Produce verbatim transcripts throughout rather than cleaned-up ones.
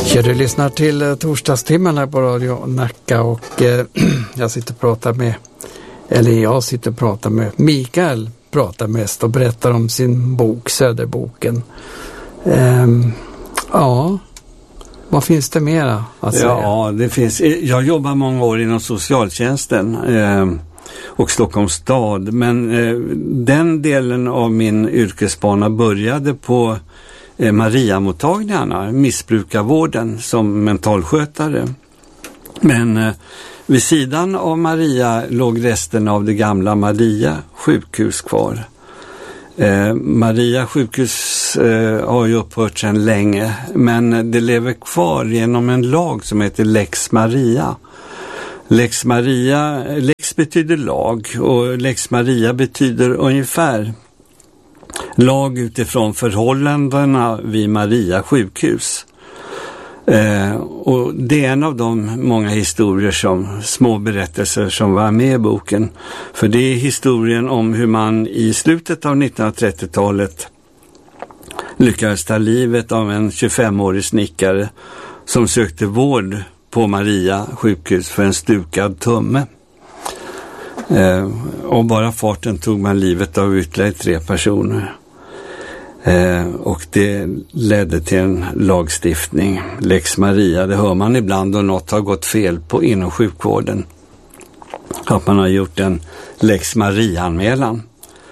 Ja, du lyssnar till eh, torsdagstimmen här på Radio Nacka och eh, jag sitter och pratar med, eller jag sitter och pratar med Mikael, pratar mest och berättar om sin bok, Söderboken. Ehm, ja, vad finns det mera att säga? Ja, det finns, jag jobbar många år inom socialtjänsten eh, och Stockholms stad, men eh, den delen av min yrkesbana började på eh, Maria-mottagningarna, missbrukarvården som mentalskötare. Men eh, vid sidan av Maria låg resten av det gamla Maria sjukhus kvar. Eh, Maria sjukhus eh, har ju upphört sedan länge, men det lever kvar genom en lag som heter Lex Maria. Lex Maria, Lex betyder lag och Lex Maria betyder ungefär lag utifrån förhållandena vid Maria sjukhus. Eh, och det är en av de många historier som, små berättelser som var med i boken. För det är historien om hur man i slutet av nittonhundratrettiotalet lyckades ta livet av en tjugofemårig snickare som sökte vård på Maria sjukhus för en stukad tumme. Eh, och bara farten tog man livet av ytterligare tre personer. Eh, och det ledde till en lagstiftning, Lex Maria. Det hör man ibland då något har gått fel på inom sjukvården. Att man har gjort en Lex Maria-anmälan.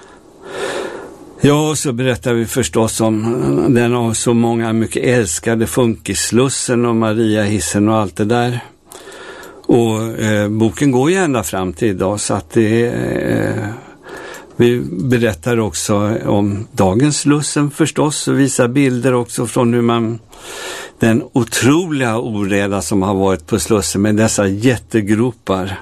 Ja, och så berättar vi förstås om den av så många mycket älskade Funkisslussen och Maria-hissen och allt det där. Och eh, boken går ju ända fram till idag, så att det är... Eh, Vi berättar också om dagens Slussen förstås och visar bilder också från hur man, den otroliga oreda som har varit på Slussen med dessa jättegropar.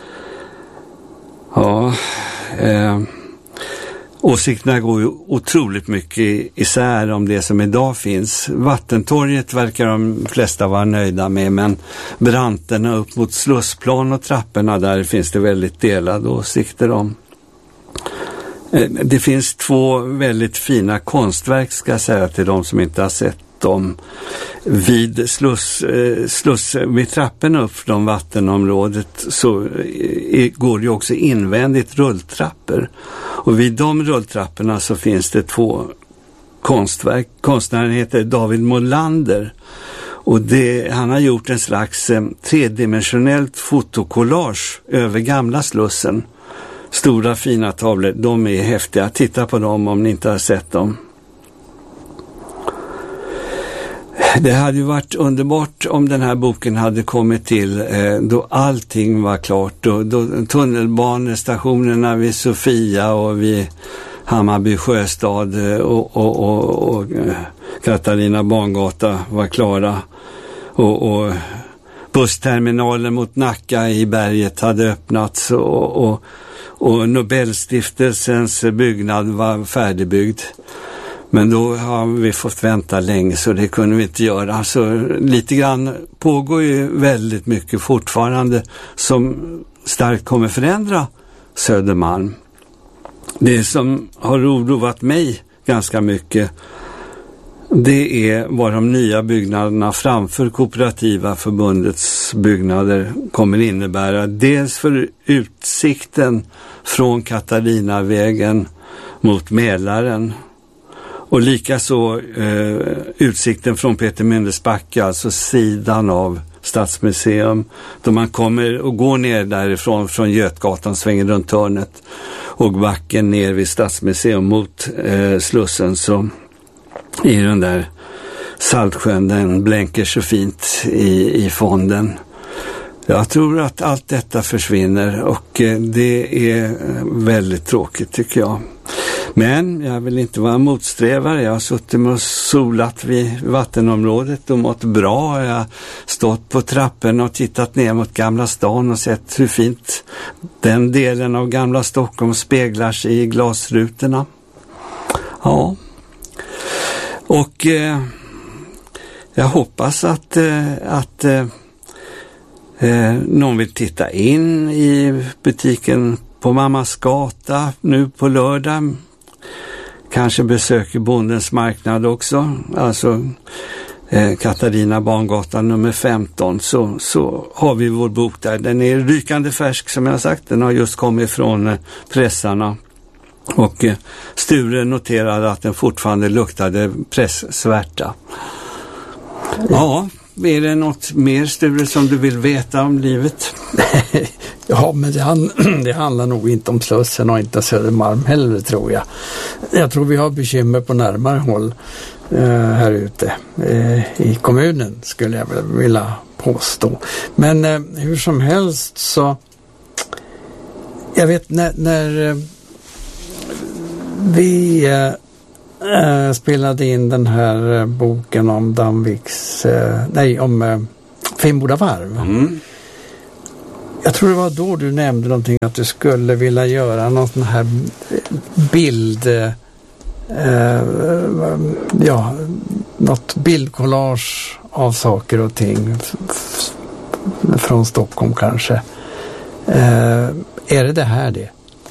Ja, eh, åsikterna går ju otroligt mycket isär om det som idag finns. Vattentorget verkar de flesta vara nöjda med, men branterna upp mot Slussplan och trapporna där finns det väldigt delade åsikter om. Det finns två väldigt fina konstverk, ska jag säga till de som inte har sett dem. Vid sluss, sluss vid trapporna upp från vattenområdet så går det ju också invändigt rulltrappor. Och vid de rulltrapporna så finns det två konstverk. Konstnären heter David Molander. Och det, han har gjort en slags eh, tredimensionellt fotokollage över gamla Slussen. Stora fina tavlor, de är häftiga. Titta på dem om ni inte har sett dem. Det hade ju varit underbart om den här boken hade kommit till eh, då allting var klart. Då, då tunnelbanestationerna vid Sofia och vid Hammarby sjöstad och, och, och, och Katarina Bangata var klara. Och... och bussterminalen mot Nacka i berget hade öppnats och, och, och Nobelstiftelsens byggnad var färdigbyggd. Men då har vi fått vänta länge, så det kunde vi inte göra. Alltså, lite grann pågår ju väldigt mycket fortfarande som starkt kommer förändra Södermalm. Det som har oroat mig ganska mycket, det är vad de nya byggnaderna framför Kooperativa förbundets byggnader kommer innebära. Dels för utsikten från Katarinavägen mot Mälaren och likaså eh, utsikten från Peter Myndesbacka, alltså sidan av Stadsmuseum. Då man kommer och går ner därifrån från Götgatan, svänger runt hörnet och backen ner vid Stadsmuseum mot eh, Slussen, så i den där Saltsjön, den blänker så fint i, i fonden. Jag tror att allt detta försvinner och eh, det är väldigt tråkigt, tycker jag. Men jag vill inte vara motsträvare. Jag har suttit med och solat vid vattenområdet och mått bra. Jag har stått på trapporna och tittat ner mot Gamla stan och sett hur fint den delen av Gamla Stockholm speglar sig i glasrutorna. Ja. Och eh, jag hoppas att, eh, att eh, någon vill titta in i butiken på Mammas gata nu på lördag. Kanske besöker Bondens marknad också. Alltså eh, Katarina Bangatan nummer femton, så, så har vi vår bok där. Den är rykande färsk som jag sagt, den har just kommit från eh, pressarna. Och eh, Sture noterade att den fortfarande luktade presssvärta. Ja, är det något mer, Sture, som du vill veta om livet? Ja, men det, hand, det handlar nog inte om Slussen och inte Södermalm heller, tror jag. Jag tror vi har bekymmer på närmare håll eh, här ute eh, i kommunen, skulle jag vilja påstå. Men eh, hur som helst så, jag vet när, när eh, vi eh, spelade in den här eh, boken om Danviks, eh, nej om eh, Finnboda varv. Mm. Jag tror det var då du nämnde någonting att du skulle vilja göra någon sån här bild, eh, ja, något bildkollage av saker och ting f- från Stockholm kanske. Eh, är det det här det?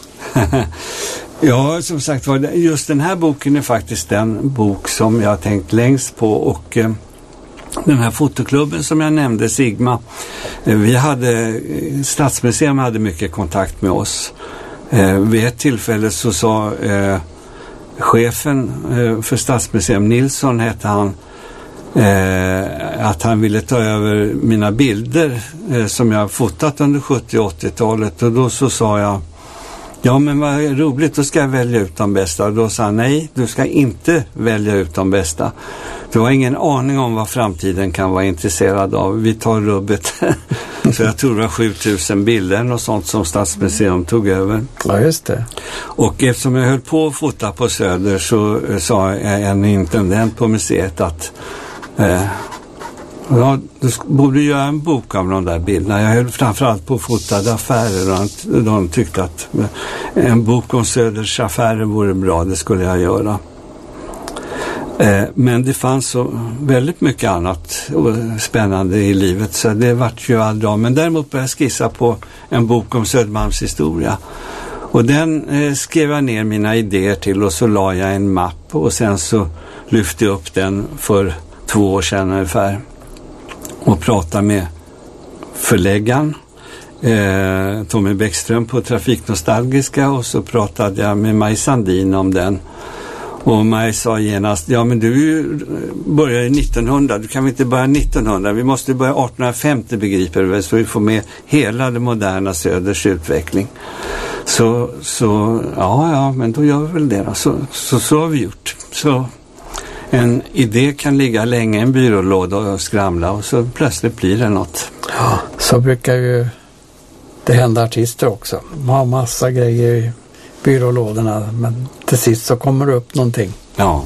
Ja, som sagt var, just den här boken är faktiskt den bok som jag har tänkt längst på, och eh, den här fotoklubben som jag nämnde, Sigma, eh, vi hade, Stadsmuseum hade mycket kontakt med oss. Eh, vid ett tillfälle så sa eh, chefen eh, för Stadsmuseum, Nilsson hette han, eh, att han ville ta över mina bilder eh, som jag fotat under sjuttio- och åttiotalet, och då så sa jag, ja men vad roligt, då ska jag välja ut de bästa. Och då sa han, nej, du ska inte välja ut de bästa. Du har ingen aning om vad framtiden kan vara intresserad av. Vi tar rubbet. Så jag tror det var sjutusen bilder och sånt som Stadsmuseum tog över. Ja, just det. Och eftersom jag höll på att fota på Söder så sa en intendent på museet att eh, ja, du borde göra en bok av de där bilderna. Jag höll framförallt på fotade affärer, och de tyckte att en bok om Söders affärer vore bra, det skulle jag göra. Men det fanns så väldigt mycket annat spännande i livet, så det vart ju aldrig bra. Men däremot började jag skissa på en bok om Södermalms historia. Och den eh, skrev jag ner mina idéer till, och så la jag en mapp, och sen så lyfte jag upp den för två år sedan ungefär och pratade med förläggaren eh, Tommy Bäckström på Trafiknostalgiska, och så pratade jag med Maj Sandin om den. Och Maj sa genast, ja men du börjar i nittonhundra, du kan väl inte börja nittonhundra, vi måste börja artonhundrafemtio, begriper du väl, så vi får med hela det moderna Söders utveckling. Så, så ja, ja, men då gör vi väl det då. Så, så, så har vi gjort. Så en idé kan ligga länge i en byrålåda och skramla, och så plötsligt blir det något. Ja, så brukar ju det hända artister också. De har massa grejer i byrålådorna, men till sist så kommer det upp någonting. Ja.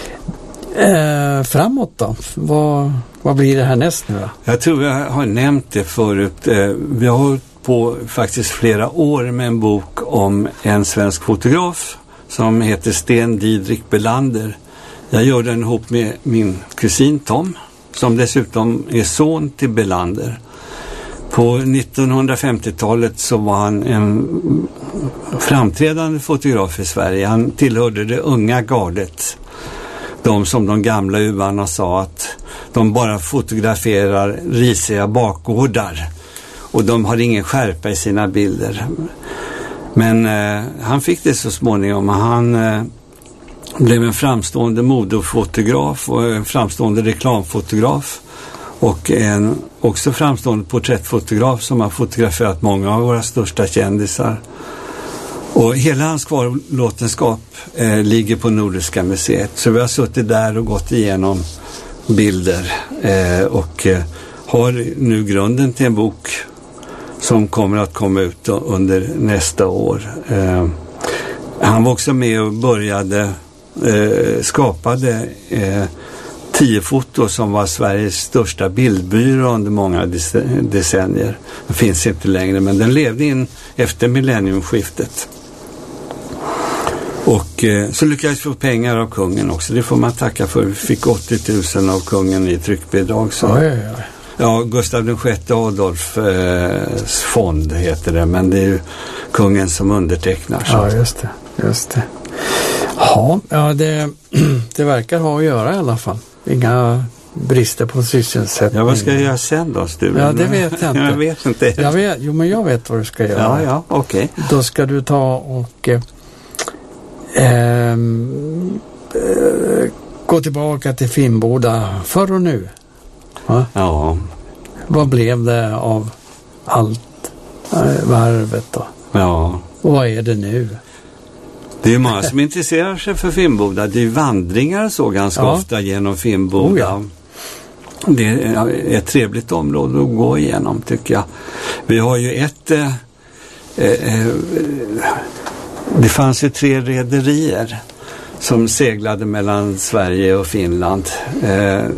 Eh, framåt då? Vad, vad blir det här näst nu då? Jag tror jag har nämnt det förut. Eh, vi har hållit på faktiskt flera år med en bok om en svensk fotograf som heter Sten Didrik Belander. Jag gör den ihop med min kusin Tom, som dessutom är son till Belander. På nittonhundrafemtiotalet så var han en framträdande fotograf i Sverige. Han tillhörde det unga gardet. De som de gamla uvarna sa att de bara fotograferar risiga bakgårdar. Och de har ingen skärpa i sina bilder. Men eh, han fick det så småningom. Han eh, blev en framstående modefotograf och en framstående reklamfotograf. Och en också framstående porträttfotograf som har fotograferat många av våra största kändisar. Och hela hans kvarlåtenskap eh, ligger på Nordiska museet. Så vi har suttit där och gått igenom bilder. Eh, och eh, har nu grunden till en bok som kommer att komma ut då, under nästa år. Eh, han var också med och började, eh, skapade eh, tio foto som var Sveriges största bildbyrå under många decennier. Den finns inte längre, men den levde in efter millenniumskiftet. Och eh, så lyckades vi få pengar av kungen också. Det får man tacka för. Vi fick åttio tusen av kungen i tryckbidrag. Så. Oj, oj, oj. Ja, Gustav den sjätte Adolfs eh, fond heter det, men det är ju kungen som undertecknar. Så. Ja, just det. Just det. Ja, ja det, det verkar ha att göra i alla fall. Inga brister på sysselsättning. Ja, vad ska jag göra sen då, Sture? Ja, det vet jag inte. Jag vet inte. Jag vet, jo, men jag vet vad du ska göra. Ja, ja, okej. Okay. Då ska du ta och eh, eh, gå tillbaka till Finnboda förr och nu. Va? Ja. Vad blev det av allt eh, varvet då? Ja. Och vad är det nu? Det är många som intresserar sig för Finnboda. Det är vandringar så ganska ja. ofta genom Finnboda. Oh ja. Det är ett trevligt område att gå igenom, tycker jag. Vi har ju ett... Eh, eh, det fanns ju tre rederier som seglade mellan Sverige och Finland. Eh, eh,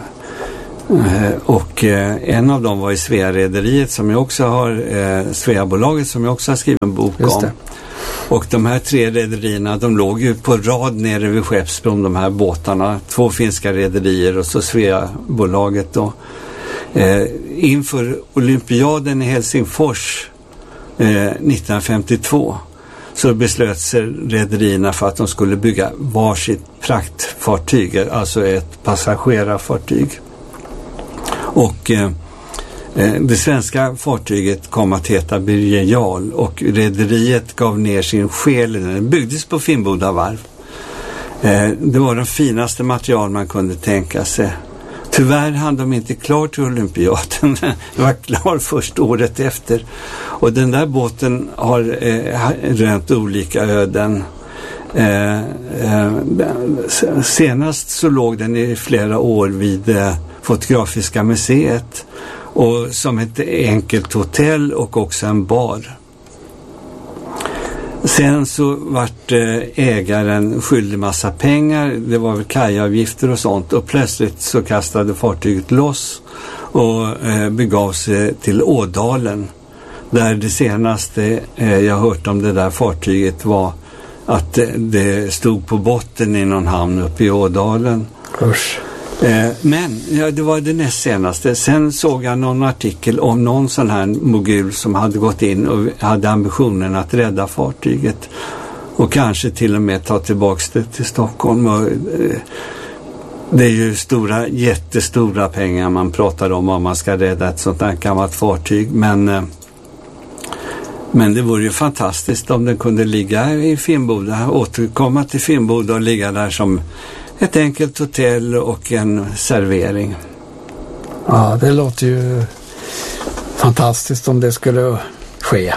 och eh, en av dem var i Svea-rederiet som jag också har... Eh, Svea-bolaget som jag också har skrivit en bok om. Och de här tre rederierna, de låg ju på rad nere vid Skeppsbron, de här båtarna. Två finska rederier och så Svea-bolaget då. Eh, inför olympiaden i Helsingfors eh, nittonhundrafemtiotvå så beslöt sig rederierna för att de skulle bygga varsitt praktfartyg, alltså ett passagerarfartyg. Och... Eh, Det svenska fartyget kom att heta Birger Jarl och rederiet gav ner sin själ. Den byggdes på Finnboda varv. Det var den finaste material man kunde tänka sig. Tyvärr hann de inte klar till olympiaden. Den var klar först året efter. Och den där båten har rönt olika öden. Senast så låg den i flera år vid Fotografiska museet. Och som ett enkelt hotell och också en bar. Sen så vart ägaren skyldig massa pengar. Det var väl kajavgifter och sånt. Och plötsligt så kastade fartyget loss och begav sig till Ådalen. Där det senaste jag hört om det där fartyget var att det stod på botten i någon hamn uppe i Ådalen. Usch. Men ja, det var det näst senaste. Sen såg jag någon artikel om någon sån här mogul som hade gått in och hade ambitionen att rädda fartyget och kanske till och med ta tillbaka det till Stockholm. Och, eh, det är ju stora, jättestora pengar man pratar om om man ska rädda ett sånt här gammalt fartyg. Men, eh, men det vore ju fantastiskt om den kunde ligga i Finnboda, återkomma till Finnboda och ligga där som ett enkelt hotell och en servering. Ja, det låter ju fantastiskt om det skulle ske.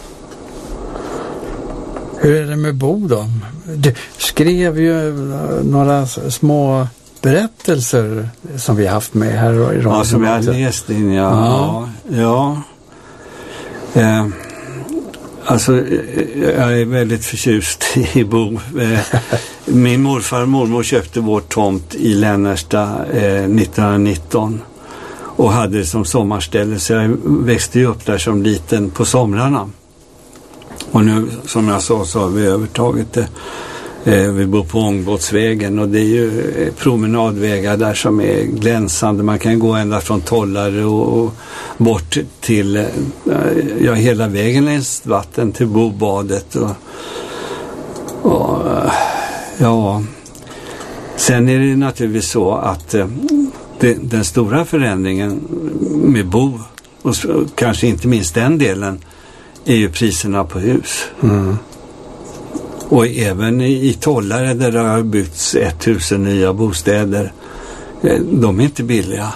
Hur är det med Bo då? Du skrev ju några små berättelser som vi har haft med här i radion. Ja, som jag har läst in, ja. Ja. ja. ja. Eh. Alltså, jag är väldigt förtjust i Bo. Min morfar och mormor köpte vår tomt i Lännersta eh, nittonhundranitton och hade det som sommarställe, så jag växte ju upp där som liten på somrarna. Och nu, som jag sa, så har vi övertagit det. Eh, vi bor på Ångbåtsvägen och det är ju promenadvägar där som är glänsande. Man kan gå ända från Tollare och, och bort till, eh, ja, hela vägen längs vatten till Bobadet. Och, och ja, sen är det naturligtvis så att eh, det, den stora förändringen med Bo, och kanske inte minst den delen, är ju priserna på hus. Mm. Och även i, i Tollare där det har byggts tusen nya bostäder, de är inte billiga.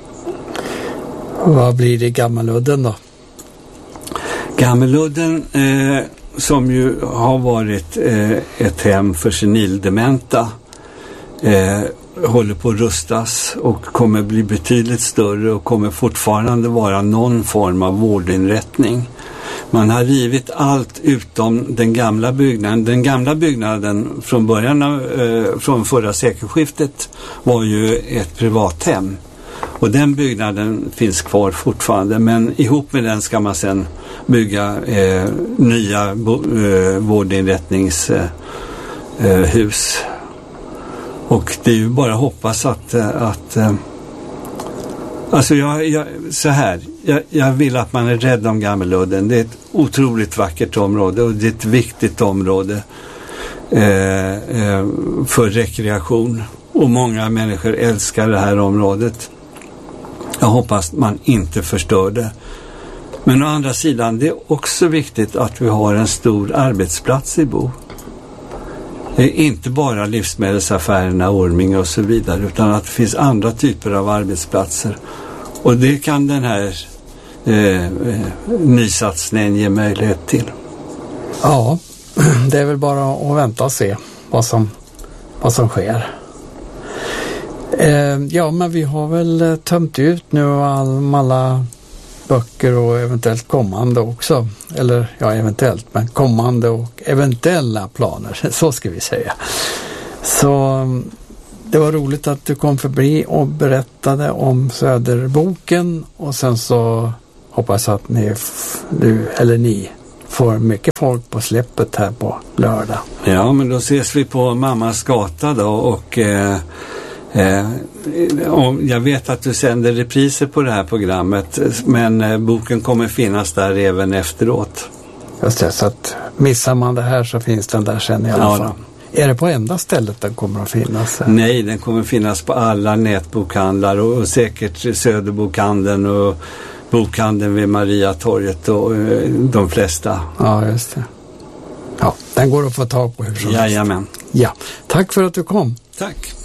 Vad blir det i Gammeludden då? Gammeludden, eh, som ju har varit eh, ett hem för senildementa, eh, håller på att rustas och kommer bli betydligt större och kommer fortfarande vara någon form av vårdinrättning. Man har rivit allt utom den gamla byggnaden. Den gamla byggnaden från början av, eh, från förra sekelskiftet var ju ett privathem. Och den byggnaden finns kvar fortfarande, men ihop med den ska man sedan bygga eh, nya bo, eh, vårdinrättningshus. Eh, och det är ju bara att hoppas att, att eh, alltså jag, jag, så här, jag, jag vill att man är rädd om Gammeludden. Det är ett otroligt vackert område och det är ett viktigt område eh, eh, för rekreation. och många människor älskar det här området. Jag hoppas man inte förstör det. Men å andra sidan, det är också viktigt att vi har en stor arbetsplats i Bo. Det är inte bara livsmedelsaffärerna, Orminge och så vidare, utan att det finns andra typer av arbetsplatser. Och det kan den här eh, nysatsningen ge möjlighet till. Ja, det är väl bara att vänta och se vad som, vad som sker. Eh, ja, men vi har väl tömt ut nu all, alla böcker och eventuellt kommande också. Eller ja, eventuellt, men kommande och eventuella planer, så ska vi säga. Så det var roligt att du kom förbi och berättade om Söderboken, och sen så hoppas att ni, du eller ni får mycket folk på släppet här på lördag. Ja, men då ses vi på Mammas gata då, och eh, eh, jag vet att du sänder repriser på det här programmet, men eh, boken kommer finnas där även efteråt. Just det, så att missar man det här så finns den där sen i alla Ja, fall. Är det på enda stället den kommer att finnas? Nej, den kommer finnas på alla nätbokhandlar och, och säkert Söderbokhandeln och bokhandeln vid Mariatorget och eh, de flesta. Ja, just det. Ja, den går att få tag på hur som helst. Jajamän. Ja, tack för att du kom. Tack.